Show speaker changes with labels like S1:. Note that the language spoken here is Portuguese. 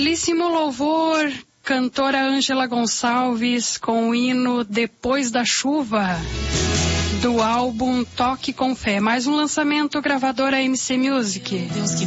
S1: Belíssimo louvor, cantora Ângela Gonçalves com o hino Depois da Chuva, do álbum Toque com Fé. Mais um lançamento, gravadora MC Music.